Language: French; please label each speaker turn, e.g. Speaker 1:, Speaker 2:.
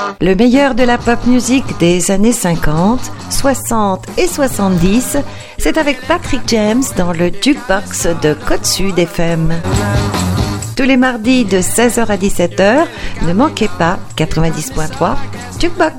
Speaker 1: Le meilleur de la pop music des années 50, 60 et 70, c'est avec Patrick James dans le Jukebox de Côte Sud FM. Tous les mardis de 16h à 17h, ne manquez pas 90.3 Jukebox.